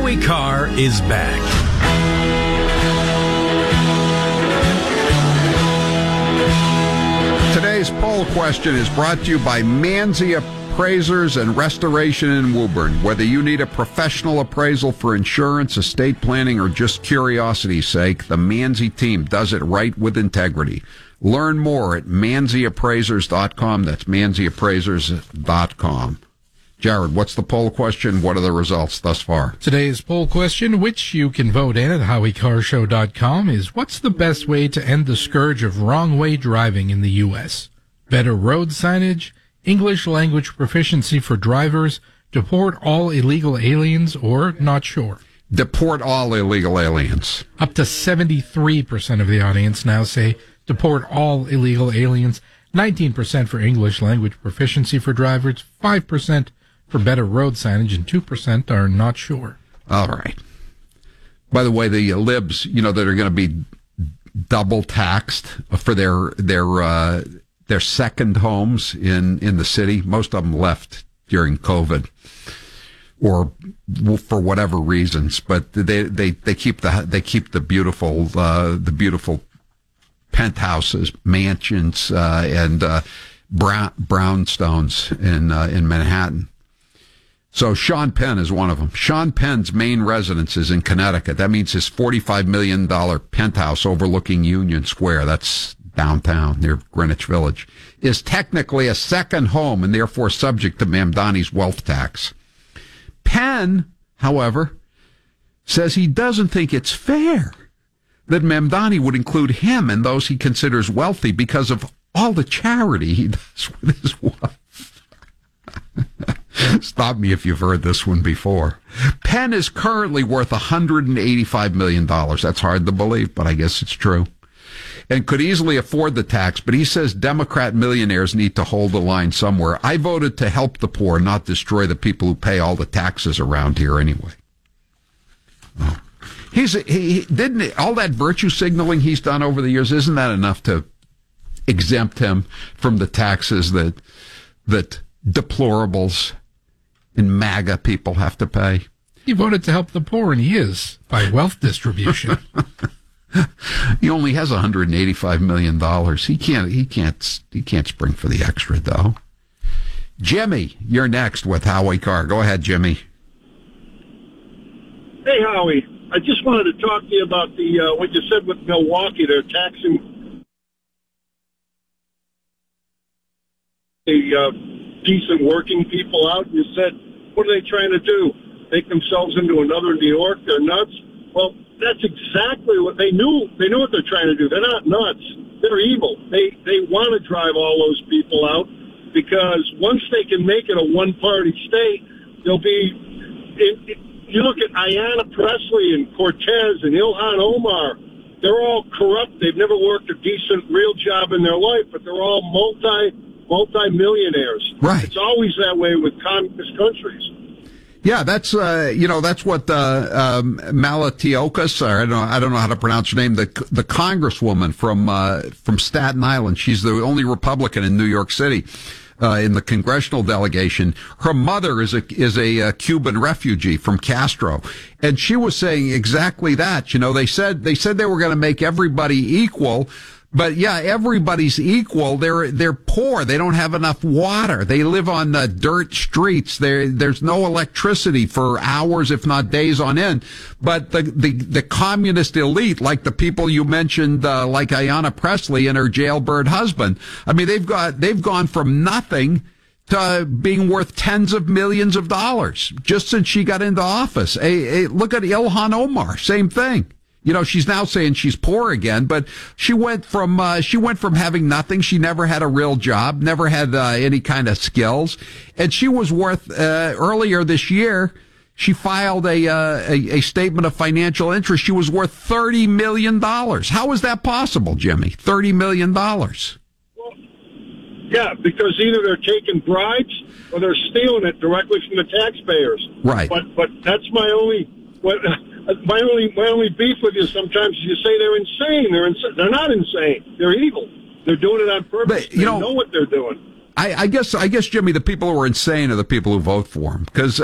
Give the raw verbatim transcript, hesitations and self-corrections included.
Howie Carr is back. Today's poll question is brought to you by Manzi Appraisers and Restoration in Woburn. Whether you need a professional appraisal for insurance, estate planning, or just curiosity's sake, the Manzi team does it right with integrity. Learn more at manzi appraisers dot com. That's manzi appraisers dot com. Jared, what's the poll question? What are the results thus far? Today's poll question, which you can vote in at howie carr show dot com, is what's the best way to end the scourge of wrong-way driving in the U S? Better road signage, English language proficiency for drivers, deport all illegal aliens, or not sure? Deport all illegal aliens. Up to seventy-three percent of the audience now say deport all illegal aliens, nineteen percent for English language proficiency for drivers, five percent for better road signage, and two percent are not sure. All right. By the way, the uh, libs, you know, that are going to be double taxed for their their uh, their second homes in, in the city. Most of them left during COVID, or for whatever reasons. But they they, they keep the they keep the beautiful uh, the beautiful penthouses, mansions, uh, and uh, brown brownstones in uh, in Manhattan. So Sean Penn is one of them. Sean Penn's main residence is in Connecticut. That means his forty-five million dollars penthouse overlooking Union Square, that's downtown near Greenwich Village, is technically a second home and therefore subject to Mamdani's wealth tax. Penn, however, says he doesn't think it's fair that Mamdani would include him and those he considers wealthy because of all the charity he does with his wife. Stop me if you've heard this one before. Penn is currently worth one hundred eighty-five million dollars. That's hard to believe, but I guess it's true. And could easily afford the tax, but he says Democrat millionaires need to hold the line somewhere. I voted to help the poor, not destroy the people who pay all the taxes around here anyway. Oh. He's he, he didn't all that virtue signaling he's done over the years, isn't that enough to exempt him from the taxes that that deplorables and MAGA people have to pay? He voted to help the poor, and he is, by wealth distribution. He only has one hundred eighty-five million dollars. He can't he can't he can't spring for the extra though. Jimmy, you're next with Howie Carr. Go ahead, Jimmy. Hey, Howie. I just wanted to talk to you about the uh, what you said with Milwaukee. They're taxing the uh, decent working people out. You said, what are they trying to do? Make themselves into another New York? They're nuts? Well, that's exactly what they knew. They knew what they're trying to do. They're not nuts. They're evil. They they want to drive all those people out because once they can make it a one-party state, they'll be. It, it, you look at Ayanna Pressley and Cortez and Ilhan Omar. They're all corrupt. They've never worked a decent, real job in their life, but they're all multi multi millionaires. Right. It's always that way with communist countries. Yeah, that's uh, you know that's what uh, um, Malatiokas, or I don't know, I don't know how to pronounce her name, the the congresswoman from uh, from Staten Island. She's the only Republican in New York City uh, in the congressional delegation. Her mother is a is a, a Cuban refugee from Castro, and she was saying exactly that. You know, they said they said they were going to make everybody equal. But yeah, everybody's equal. They're they're poor. They don't have enough water. They live on the dirt streets. There there's no electricity for hours, if not days on end. But the the, the communist elite, like the people you mentioned, uh, like Ayanna Pressley and her jailbird husband, I mean, they've got they've gone from nothing to being worth tens of millions of dollars just since she got into office. A, a, look at Ilhan Omar, same thing. You know, she's now saying she's poor again, but she went from uh, she went from having nothing. She never had a real job, never had uh, any kind of skills, and she was worth uh, earlier this year. She filed a, uh, a a statement of financial interest. She was worth thirty million dollars. How is that possible, Jimmy? Thirty million dollars. Well, yeah, because either they're taking bribes or they're stealing it directly from the taxpayers. Right. But but that's my only what. My only my only beef with you sometimes is you say they're insane. They're ins- They're not insane. They're evil. They're doing it on purpose. But, you they know, know what they're doing. I, I guess, I guess, Jimmy, the people who are insane are the people who vote for him. Because